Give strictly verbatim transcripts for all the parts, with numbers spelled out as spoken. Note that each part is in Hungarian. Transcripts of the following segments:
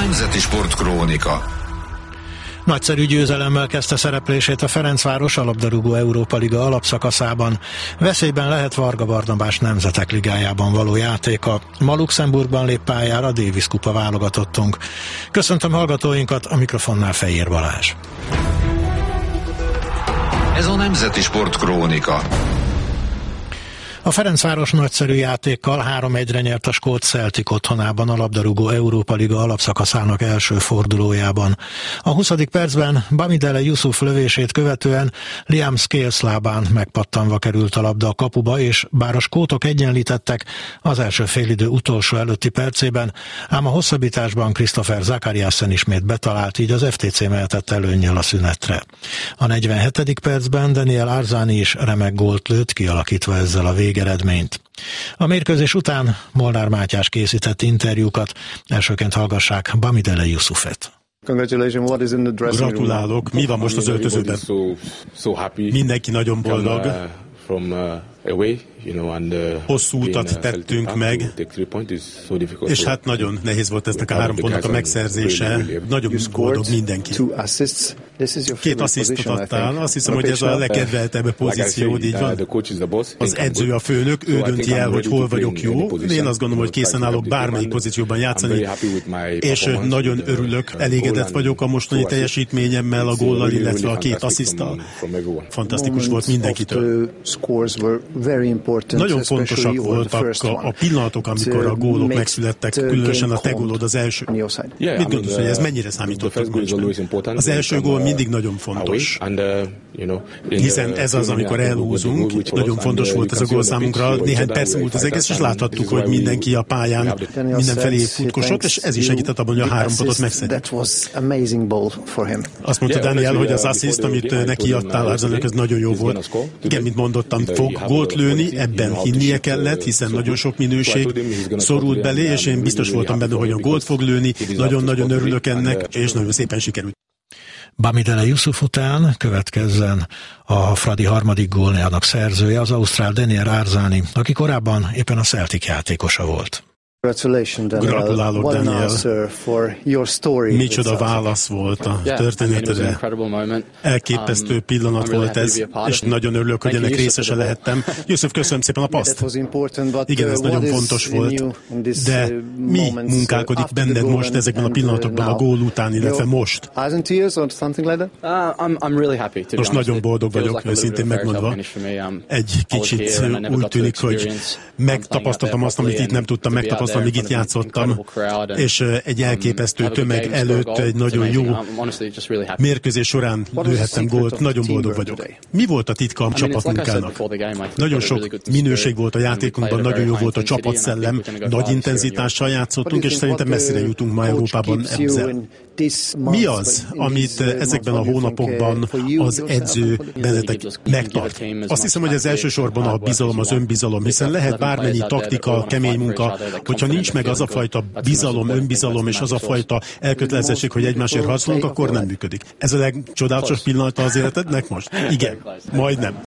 Nemzeti Sportkrónika. Nagyszerű győzelemmel kezdte szereplését a Ferencváros a labdarúgó Európa Liga alapszakaszában. Veszélyben lehet Varga Barnabás Nemzetek Ligájában való játéka. Ma Luxemburgban lép pályára a Davis kupa válogatottunk. Köszöntöm hallgatóinkat, a mikrofonnál Fejér Balázs. Ez a Nemzeti Sportkrónika. A Ferencváros nagyszerű játékkal három egyre nyert a skót Celtic otthonában a labdarúgó Európa Liga alapszakaszának első fordulójában. A huszadik percben Bamidele Yusuf lövését követően Liam Scales lábán megpattanva került a labda a kapuba, és bár a skótok egyenlítettek az első félidő utolsó előtti percében, ám a hosszabbításban Christopher Zachariasen ismét betalált, így az ef té cé mehetett előnnyel a szünetre. A negyvenhetedik percben Daniel Arzani is remek gólt lőtt, kialakítva ezzel a végeredményt. A mérkőzés után Molnár Mátyás készített interjúkat, elsőként hallgassák Bamidele Yusufet. Gratulálok, mi van most az öltözőben? Mindenki nagyon boldog. Hosszú utat tettünk meg, és hát nagyon nehéz volt eznek a három pontnak a megszerzése. Nagyon boldog mindenki. Két asszisztot adtál, azt hiszem, hogy ez a legkedveltebb pozíciód, így van. Az edző a főnök, ő dönti el, hogy hol vagyok jó. Én azt gondolom, hogy készen állok bármelyik pozícióban játszani, és nagyon örülök, elégedett vagyok a mostani teljesítményemmel, a góllal, illetve a két assziszttal. Fantasztikus volt mindenkitől. Nagyon fontosak voltak a, a pillanatok, amikor a gólok megszülettek, különösen a te gólod az első. Mit gondolsz, hogy ez mennyire számított a meccsben? Az első gól mindig nagyon fontos, hiszen ez az, amikor elhúzunk. Nagyon fontos volt ez a gól számunkra. Néhány perc múlt az egész, és láthattuk, hogy mindenki a pályán mindenfelé futkosott, és ez is segített abban, hogy a három pontot megszedjük. Azt mondta Daniel, hogy az assziszt, amit neki adtál Arzannak, ez nagyon jó volt. Igen, mint mondottam, fog gólt lőni, ebben hinnie kellett, hiszen nagyon sok minőség szorult belé, és én biztos voltam benne, hogy a gólt fog lőni. Nagyon-nagyon örülök ennek, és nagyon szépen sikerült. Bamidele Yusuf után következzen a Fradi harmadik góljának szerzője, az ausztrál Daniel Arzani, aki korábban éppen a Celtic játékosa volt. Gratulálok, Daniel. Micsoda válasz volt a történetedre. Elképesztő pillanat volt ez, és nagyon örülök, hogy ennek részese lehettem. Yusuf, köszönöm szépen a paszt. Igen, ez nagyon fontos volt, de mi munkálkodik benned most ezekben a pillanatokban a gól után, illetve most? Most nagyon boldog vagyok, őszintén megmondva. Egy kicsit úgy tűnik, hogy megtapasztaltam azt, amit itt nem tudtam megtapasztalni, amíg itt játszottam, és egy elképesztő tömeg előtt egy nagyon jó mérkőzés során lőhettem gólt, nagyon boldog vagyok. Mi volt a titka a csapatmunkának? Nagyon sok minőség volt a játékunkban, nagyon jó volt a csapatszellem, nagy intenzitással játszottunk, és szerintem messzire jutunk ma Európában ezzel. Mi az, amit ezekben a hónapokban az edző bennetek megtart? Azt hiszem, hogy ez elsősorban a bizalom, az önbizalom, hiszen lehet bármennyi taktika, kemény munka, hogyha nincs meg az a fajta bizalom, önbizalom és az a fajta elkötelezettség, hogy egymásért harcolunk, akkor nem működik. Ez a legcsodálatos pillanata az életednek most? Igen, majdnem.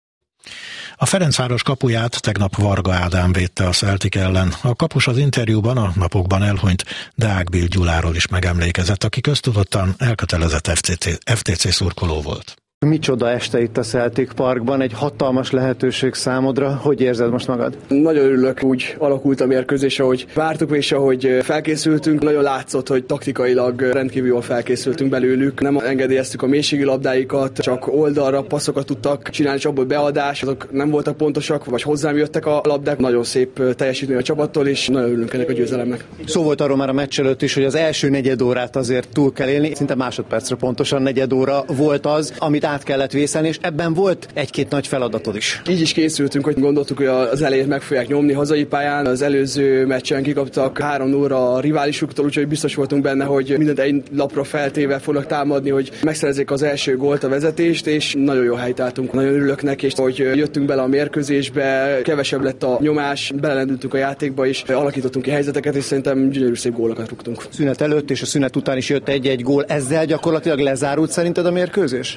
A Ferencváros kapuját tegnap Varga Ádám védte a Celtic ellen. A kapus az interjúban a napokban elhunyt Deák Bill Gyuláról is megemlékezett, aki köztudottan elkötelezett ef té cé szurkoló volt. Micsoda este itt a Celtic Parkban, egy hatalmas lehetőség számodra. Hogy érzed most magad? Nagyon örülök, úgy alakult a mérkőzés, ahogy vártuk, és ahogy felkészültünk. Nagyon látszott, hogy taktikailag rendkívül jól felkészültünk belőlük. Nem engedélyeztük a mélységi labdáikat, csak oldalra passzokat tudtak csinálni, és abból beadás, azok nem voltak pontosak, vagy hozzám jöttek a labdák. Nagyon szép teljesítmény a csapattól, és nagyon örülünk ennek a győzelemnek. Szó volt arról már a meccs előtt is, hogy az első negyed órát azért túl kell élni. Szinte másodpercre pontosan negyed óra volt az, amit át kellett vészelni, és ebben volt egy-két nagy feladatod is. Így is készültünk, hogy gondoltuk, hogy az elejét meg fogják nyomni hazai pályán. Az előző meccsen kikaptak három óra a riválisuktól, úgyhogy biztos voltunk benne, hogy mindent egy lapra feltéve fognak támadni, hogy megszerezzék az első gólt, a vezetést, és nagyon jó helyt álltunk. Nagyon örülök neki, és hogy jöttünk bele a mérkőzésbe, kevesebb lett a nyomás, belelendültünk a játékba, és alakítottunk ki helyzeteket, és szerintem gyönyörű szép gólokat rúgtunk. Szünet előtt és a szünet után is jött egy-egy gól. Ezzel gyakorlatilag lezárult szerinted a mérkőzés? Nem éreztem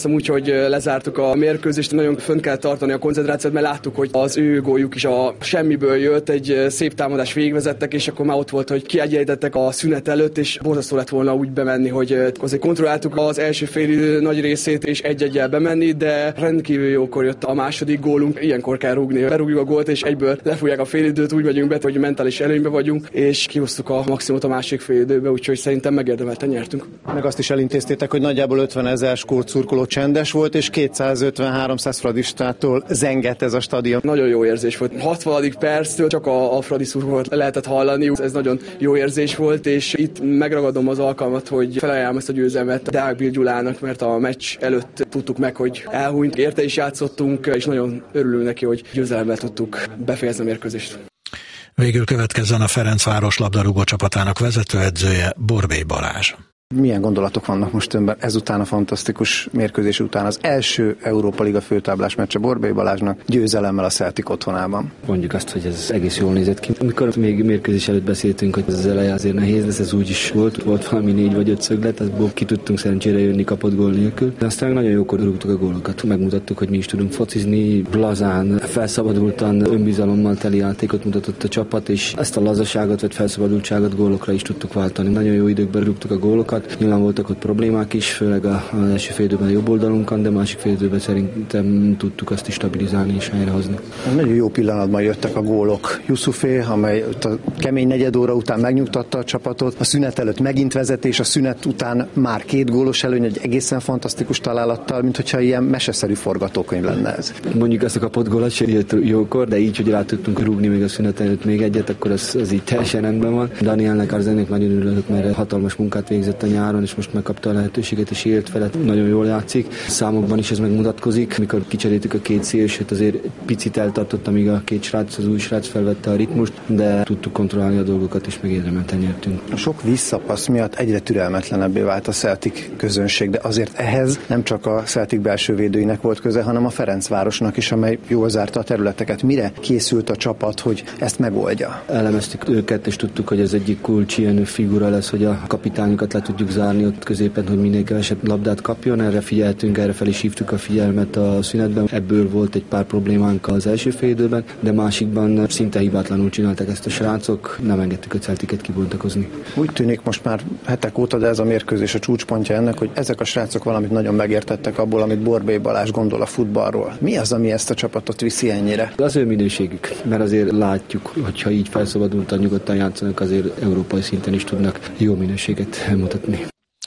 éreztem úgy, hogy lezártuk a mérkőzést, nagyon fönn kell tartani a koncentrációt, mert láttuk, hogy az ő góljuk is a semmiből jött, egy szép támadás végigvezettek, és akkor már ott volt, hogy kiegyenlítettek a szünet előtt, és borzasztó lett volna úgy bemenni, hogy azért kontrolláltuk az első félidő nagy részét, és egy-egyel bemenni, de rendkívül jókor jött a második gólunk, ilyenkor kell rúgni. Berúgjuk a gólt, és egyből lefújják a félidőt, úgy megyünk be, hogy mentális előnybe vagyunk, és kihoztuk a maximumot a másik félidőbe, úgyhogy szerintem megérdemelten nyertünk. Meg azt is elintéztétek, hogy nagyjából ötvenezer skót szurkoló csendes volt, és kétszázötven-háromszáz fradistától zengett ez a stadion. Nagyon jó érzés volt. hatvanadik perctől csak a, a fradi szurkolót lehetett hallani. Ez nagyon jó érzés volt, és itt megragadom az alkalmat, hogy felajánlom ezt a győzelmet Deák Bill Gyulának, mert a meccs előtt tudtuk meg, hogy elhunyt. Érte is játszottunk, és nagyon örülünk neki, hogy győzelemmel tudtuk befejezni a mérkőzést. Végül következzen a Ferencváros labdarúgó csapatának vezetőedzője, Borbély Balázs. Milyen gondolatok vannak most önben ezután a fantasztikus mérkőzés után? Az első Európa Liga főtáblás meccse Borbély Balázsnak győzelemmel a Celtic otthonában. Mondjuk azt, hogy ez egész jól nézett ki. Amikor még mérkőzés előtt beszéltünk, hogy ez az eleje azért nehéz lesz, ez úgy is volt. Volt valami négy vagy öt szöglet, azból ki tudtunk szerencsére jönni kapott gól nélkül. De aztán nagyon jókor rúgtuk a gólokat. Megmutattuk, hogy mi is tudunk focizni, lazán, felszabadultan, önbizalommal teli játékot mutatott a csapat, és ezt a lazaságot vagy felszabadultságot gólokra is tudtuk váltani. Nagyon jó időkben rúgtuk a gólokat. Nyilván voltak ott problémák is, főleg az első fél időben a jobb oldalunkon, de másik fél időben szerintem tudtuk azt is stabilizálni és helyrehozni. Nagyon jó pillanatban jöttek a gólok. Yusufé, amely a kemény negyed óra után megnyugtatta a csapatot, a szünet előtt megint vezetés, a szünet után már két gólos előny, egy egészen fantasztikus találattal, mint hogyha ilyen meseszerű forgatókönyv lenne ez. Mondjuk ezt a kapott gólat sem jött jókor, de így, hogy rá tudtunk rúgni még a szünet előtt még egyet, akkor az, az így teljesen rendben van. Danielnek, Arzenének nagyon örülök, mert hatalmas munkát végzett a nyáron, és most megkapta a lehetőséget, és élt felett nagyon jól játszik. Számokban is ez megmutatkozik. Mikor kicseréltük a két szélsőt, azért picit eltartott, amíg a két srác, az új srác felvette a ritmust, de tudtuk kontrollálni a dolgokat, és megérdemelten nyertünk. A sok visszapassz miatt egyre türelmetlenebbé vált a Celtic közönség, de azért ehhez nem csak a Celtic belső védőinek volt köze, hanem a Ferencvárosnak is, amely jól zárta a területeket. Mire készült a csapat, hogy ezt megoldja? Elemeztük őket, és tudtuk, hogy ez egyik kulcs ilyen figura lesz, hogy a kapitányokat le tudjuk zárni ott középen, hogy minél kevesebb labdát kapjon. Erre figyeltünk, erre fel is hívtuk a figyelmet a szünetben. Ebből volt egy pár problémánk az első fél időben, de másikban szinte hibátlanul csináltak ezt a srácok, nem engedtük a Celticet kibontakozni. Úgy tűnik most már hetek óta, de ez a mérkőzés a csúcspontja ennek, hogy ezek a srácok valamit nagyon megértettek abból, amit Borbély Balázs gondol a futballról. Mi az, ami ezt a csapatot viszi ennyire? Az ő minőségük, mert azért látjuk, hogyha így felszabadultan, nyugodtan játszanak, azért európai szinten is tudnak jó minőséget mutatni.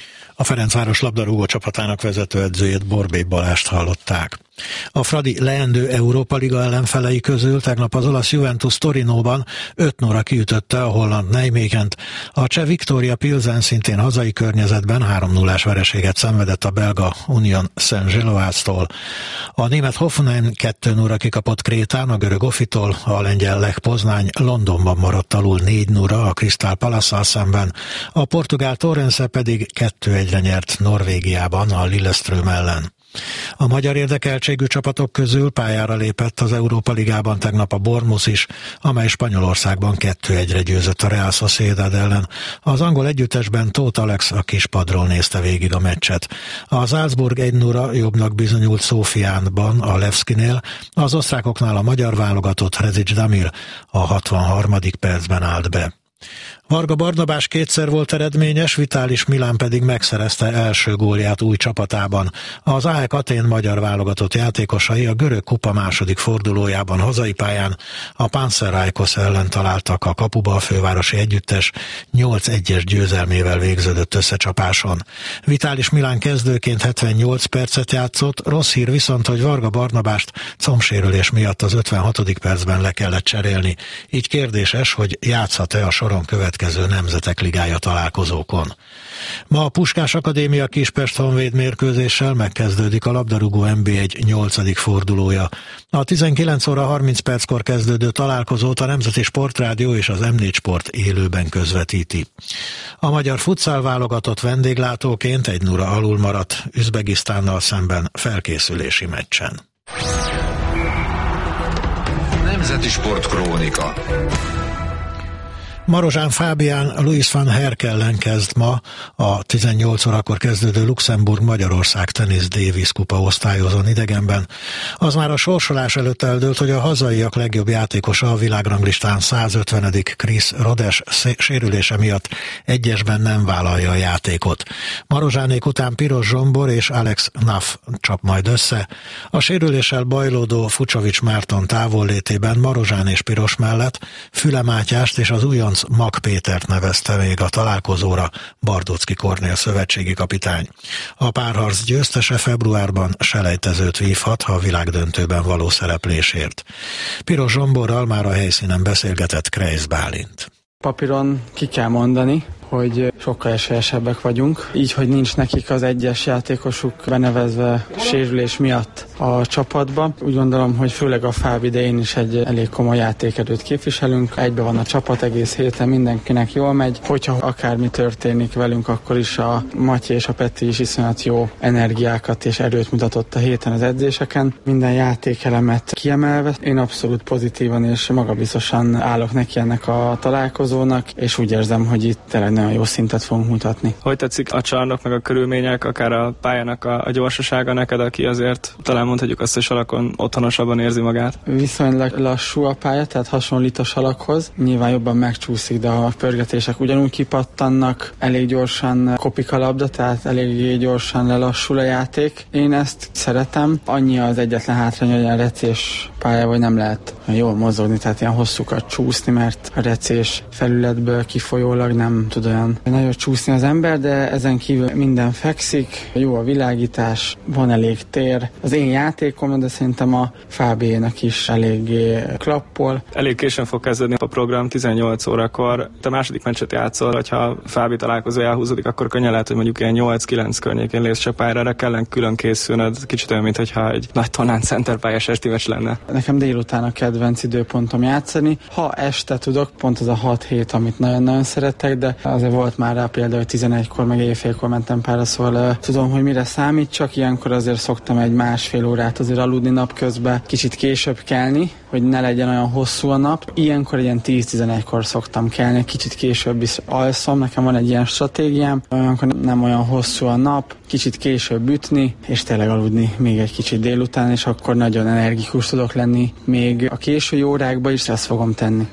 A Ferencváros labdarúgó csapatának vezetőedzőjét, Borbély Balást hallották. A Fradi leendő Európa Liga ellenfelei közül tegnap az olasz Juventus Torinóban öt nulla kiütötte a holland Nijmegent. A cseh Viktoria Pilsen szintén hazai környezetben három nullás vereséget szenvedett a belga Union Saint-Gilloise-tól. A német Hoffenheim kettő nulla kikapott Krétán, a görög Ofitól, a lengyel Lech Poznány Londonban maradt alul négy nulla a Crystal Palace-szal szemben, a portugál Torrense pedig kettő egyre nyert Norvégiában a Lillestrøm ellen. A magyar érdekeltségű csapatok közül pályára lépett az Európa Ligában tegnap a Bournemouth is, amely Spanyolországban kettő egyre győzött a Real Sociedad ellen. Az angol együttesben Tóth Alex a kispadról nézte végig a meccset. A Salzburg egy nulla jobbnak bizonyult Szófiánban a Levszkinél, az osztrákoknál a magyar válogatott Rezic Damir a hatvanharmadik percben állt be. Varga Barnabás kétszer volt eredményes, Vitális Milán pedig megszerezte első gólját új csapatában. Az á e ká Atén magyar válogatott játékosai a görög kupa második fordulójában hazai pályán a Panathinaikos ellen találtak a kapuba, a fővárosi együttes nyolc egyes győzelmével végződött összecsapáson. Vitális Milán kezdőként hetvennyolc percet játszott, rossz hír viszont, hogy Varga Barnabást combsérülés miatt az ötvenhatodik percben le kellett cserélni. Így kérdéses, hogy játszhat-e a soron következő Nemzetek Ligája találkozókon. Ma a Puskás Akadémia Kispest Honvéd mérkőzéssel megkezdődik a labdarúgó en bé egy nyolcadik fordulója. A tizenkilenc óra harminc perckor kezdődő találkozót a Nemzeti Sportrádió és az em négy Sport élőben közvetíti. A magyar futszál válogatott vendéglátóként egy nulla alul maradt Üzbegisztánnal szemben felkészülési meccsen. Nemzeti Sport Krónika. Marozsán Fábián Louis van Herk ellen kezd ma a tizennyolc órakor kezdődő Luxemburg-Magyarország Tennis Davis kupa osztályozón idegenben. Az már a sorsolás előtt eldőlt, hogy a hazaiak legjobb játékosa a világranglistán százötvenedik Chris Rodes sérülése miatt egyesben nem vállalja a játékot. Marozsánék után Piros Zsombor és Alex Naff csap majd össze. A sérüléssel bajlódó Fucsovics Márton távollétében Marozsán és Piros mellett Füle Mátyást és az újonc Mag Pétert nevezte még a találkozóra Bardóczky Kornél szövetségi kapitány. A párharc győztese februárban selejtezőt vívhat a világdöntőben való szereplésért. Piros Zsomborral már a helyszínen beszélgetett Kreisz Bálint. Papíron ki kell mondani, hogy sokkal esélyesebbek vagyunk. Így, hogy nincs nekik az egyes játékosuk benevezve sérülés miatt a csapatba. Úgy gondolom, hogy főleg a Fáb idején is egy elég komoly játékerőt képviselünk. Egybe van a csapat egész héten, mindenkinek jól megy. Hogyha akármi történik velünk, akkor is a Matyi és a Peti is iszonyat jó energiákat és erőt mutatott a héten az edzéseken. Minden játékelemet kiemelve. Én abszolút pozitívan és magabiztosan állok neki ennek a találkozónak, és úgy érzem, hogy itt tényleg nagyon jó szintet fogunk mutatni. Hogy tetszik a csarnok, meg a körülmények, akár a pályának a, a gyorsasága neked, aki azért talán mondhatjuk azt, hogy salakon otthonosabban érzi magát? Viszonylag lassú a pálya, tehát hasonlít a salakhoz. Nyilván jobban megcsúszik, de a pörgetések ugyanúgy kipattannak, elég gyorsan kopik a labda, tehát eléggé gyorsan lelassul a játék. Én ezt szeretem. Annyi az egyetlen hátrány, hogy a recés pályával nem lehet jól mozogni, tehát ilyen hosszúkat csúszni, mert a recés felületből kifolyólag nem tud olyan nagyon csúszni az ember, de ezen kívül minden fekszik, jó a világítás, van elég tér. Az én játékom, de szerintem a Fábénak is eléggé klappol. Elég későn fog kezdődni a program, tizennyolc órakor. Te második meccset játszol, hogyha Fábi találkozó elhúzódik, akkor könnyen lehet, hogy mondjuk ilyen nyolc-kilenc környékén lész csapályra, erre kellene külön készülnöd. Kicsit olyan, mintha egy nagy tornán centerpályás esti meccs lenne. Nekem délután a kedvenc időpontom játszani. Ha este tudok, pont az a hat-hét, amit nagyon-nagyon szeretek, de azért volt már rá például, hogy tizenegykor meg éjfélkor mentem párra, szóval uh, tudom, hogy mire számít, csak ilyenkor azért szoktam egy másfél órát azért aludni napközben, kicsit később kelni, hogy ne legyen olyan hosszú a nap. Ilyenkor ilyen tíz-tizenegykor szoktam kelni, kicsit később is alszom, nekem van egy ilyen stratégiám, olyankor nem olyan hosszú a nap, kicsit később ütni, és tényleg aludni még egy kicsit délután, és akkor nagyon energikus tudok lenni még a késői órákban is, ezt fogom tenni.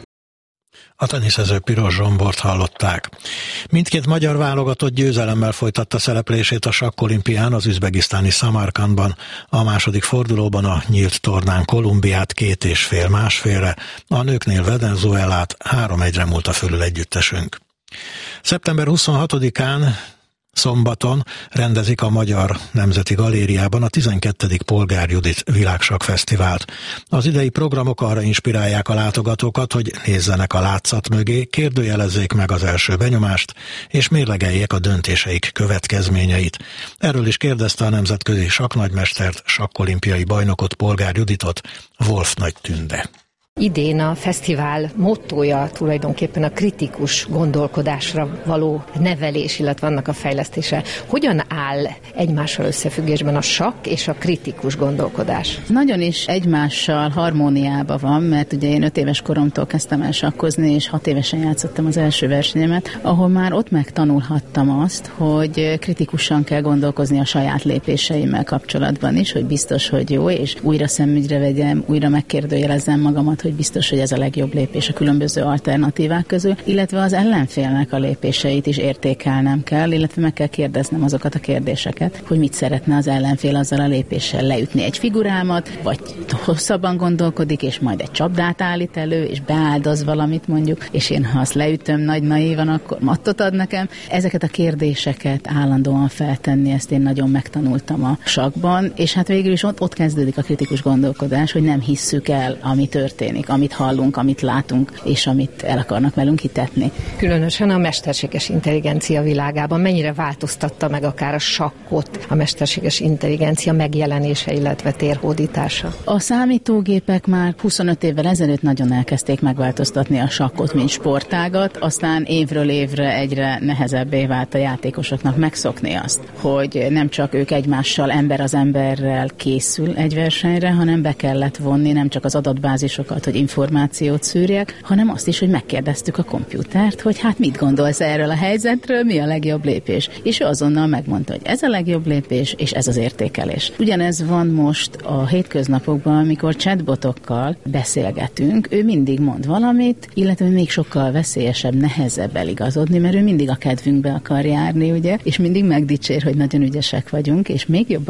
A teniszező Piros Zsombort hallották. Mindkét magyar válogatott győzelemmel folytatta szereplését a sakkolimpián az üzbegisztáni Szamarkandban. A második fordulóban a nyílt tornán Kolumbiát két és fél másfélre, a nőknél Venezuelát három egyre múlta fölül együttesünk. szeptember huszonhatodikán szombaton rendezik a Magyar Nemzeti Galériában a tizenkettedik Polgár Judit Világsakkfesztivált. Az idei programok arra inspirálják a látogatókat, hogy nézzenek a látszat mögé, kérdőjelezzék meg az első benyomást, és mérlegeljék a döntéseik következményeit. Erről is kérdezte a nemzetközi sakknagymestert, sakkolimpiai bajnokot, Polgár Juditot, Wolf Nagy Tünde. Idén a fesztivál mottója tulajdonképpen a kritikus gondolkodásra való nevelés, illetve annak a fejlesztése. Hogyan áll egymással összefüggésben a sakk és a kritikus gondolkodás? Nagyon is egymással harmóniában van, mert ugye én öt éves koromtól kezdtem el sakkozni, és hat évesen játszottam az első versenyemet, ahol már ott megtanulhattam azt, hogy kritikusan kell gondolkozni a saját lépéseimmel kapcsolatban is, hogy biztos, hogy jó, és újra szemügyre vegyem, újra megkérdőjelezzem magamat, hogy biztos, hogy ez a legjobb lépés a különböző alternatívák közül, illetve az ellenfélnek a lépéseit is értékelnem kell, illetve meg kell kérdeznem azokat a kérdéseket, hogy mit szeretne az ellenfél azzal a lépéssel, leütni egy figurámat, vagy hosszabban gondolkodik, és majd egy csapdát állít elő, és beáldoz valamit mondjuk, és én ha azt leütöm nagy naívan, akkor mattot ad nekem. Ezeket a kérdéseket állandóan feltenni, ezt én nagyon megtanultam a sakkban, és hát végül is ott, ott kezdődik a kritikus gondolkodás, hogy nem hisszük el, ami történik, amit hallunk, amit látunk, és amit el akarnak velünk hitetni. Különösen a mesterséges intelligencia világában mennyire változtatta meg akár a sakkot a mesterséges intelligencia megjelenése, illetve térhódítása? A számítógépek már huszonöt évvel ezelőtt nagyon elkezdték megváltoztatni a sakkot, mint sportágat, aztán évről évre egyre nehezebbé vált a játékosoknak megszokni azt, hogy nem csak ők egymással, ember az emberrel készül egy versenyre, hanem be kellett vonni nem csak az adatbázisokat, hogy információt szűrjek, hanem azt is, hogy megkérdeztük a komputert, hogy hát mit gondolsz erről a helyzetről, mi a legjobb lépés. És ő azonnal megmondta, hogy ez a legjobb lépés, és ez az értékelés. Ugyanez van most a hétköznapokban, amikor chatbotokkal beszélgetünk, ő mindig mond valamit, illetve még sokkal veszélyesebb, nehezebb eligazodni, mert ő mindig a kedvünkbe akar járni, ugye, és mindig megdicsér, hogy nagyon ügyesek vagyunk, és még jobban